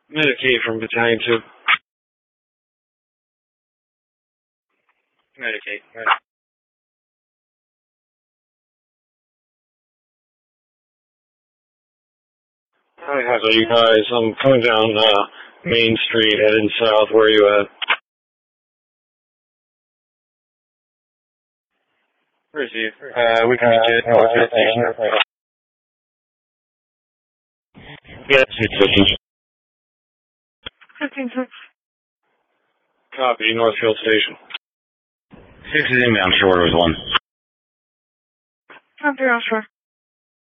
Medicaid from Battalion 2. Medicaid. Hi, how's you guys? I'm coming down Main Street, heading south. Where are you at? Where's you? We can get station. Yeah, 15-6. Copy, Northfield Station. 6 is inbound, short was 1. Copy, offshore.